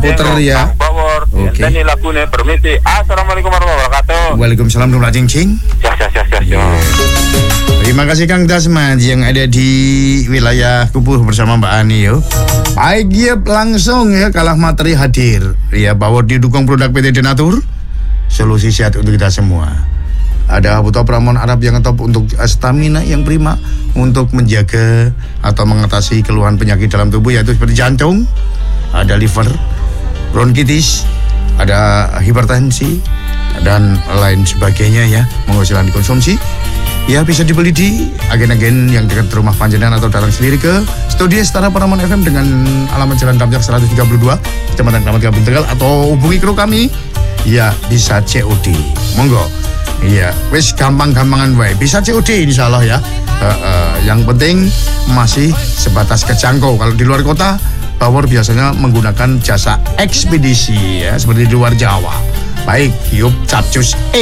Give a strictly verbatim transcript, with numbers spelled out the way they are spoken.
puter ya. Bawor. Oke. Dan ini lagunya permisi. Assalamualaikum warahmatullahi wabarakatuh. Waalaikumsalam warahmatullahi wabarakatuh. Ya, ya, ya, ya, ya. Terima kasih Kang Dasman yang ada di wilayah Kupuh bersama Mbak Ani yo. Baik ya langsung ya kalah materi hadir. Ya bahwa didukung produk P T Denatur. Solusi sehat untuk kita semua. Ada Buto Pramon Arab yang top untuk stamina yang prima untuk menjaga atau mengatasi keluhan penyakit dalam tubuh yaitu seperti jantung, ada liver, bronkitis, ada hipertensi dan lain sebagainya ya. Monggo silakan dikonsumsi. Ya bisa dibeli di agen-agen yang dekat rumah panjenengan atau datang sendiri ke studio Setara Paramount F M dengan alamat Jalan Damjak seratus tiga puluh dua Kecamatan Kramat Kabupaten Tegal atau hubungi kru kami ya bisa C O D. Monggo. Iya, wis gampang-gampangan wae. Bisa C O D insyaallah ya. Uh, uh, yang penting masih sebatas kejangkau. Kalau di luar kota, Bawor biasanya menggunakan jasa ekspedisi ya, seperti di luar Jawa. Baik, yuk capcus.